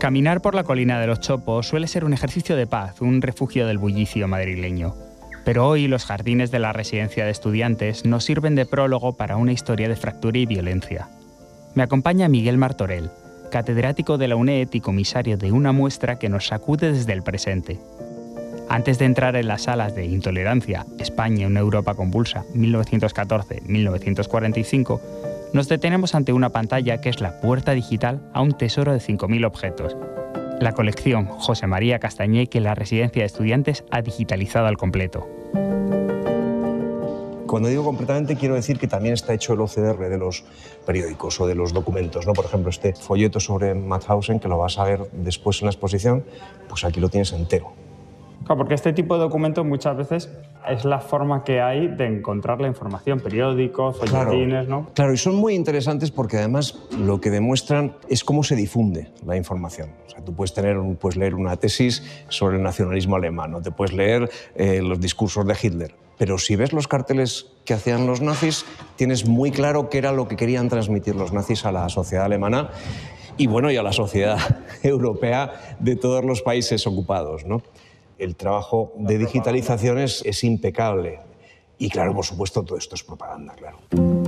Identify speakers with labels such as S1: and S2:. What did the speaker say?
S1: Caminar por la colina de los Chopos suele ser un ejercicio de paz, un refugio del bullicio madrileño. Pero hoy los jardines de la residencia de estudiantes nos sirven de prólogo para una historia de fractura y violencia. Me acompaña Miguel Martorell, catedrático de la UNED y comisario de una muestra que nos sacude desde el presente. Antes de entrar en las salas de Intolerancia, España, una Europa convulsa, 1914-1945, nos detenemos ante una pantalla que es la puerta digital a un tesoro de 5.000 objetos. La colección José María Castañé que la residencia de estudiantes ha digitalizado al completo.
S2: Cuando digo completamente quiero decir que también está hecho el OCR de los periódicos o de los documentos, ¿no? Por ejemplo, este folleto sobre Mauthausen, que lo vas a ver después en la exposición, pues aquí lo tienes entero.
S1: Claro, porque este tipo de documentos muchas veces es la forma que hay de encontrar la información, periódicos, folletines, ¿no?
S2: Claro, y son muy interesantes porque además lo que demuestran es cómo se difunde la información. O sea, tú puedes leer una tesis sobre el nacionalismo alemán, o te puedes leer los discursos de Hitler, pero si ves los carteles que hacían los nazis, tienes muy claro qué era lo que querían transmitir los nazis a la sociedad alemana y, bueno, y a la sociedad europea de todos los países ocupados, ¿no? El trabajo de digitalización es impecable. Y claro, por supuesto, todo esto es propaganda, claro.